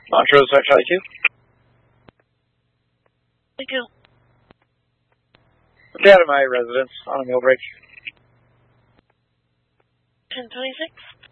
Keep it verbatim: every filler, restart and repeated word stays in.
Montrose, Charlie two. Thank you. Get out of my residence on a meal break. ten twenty-six.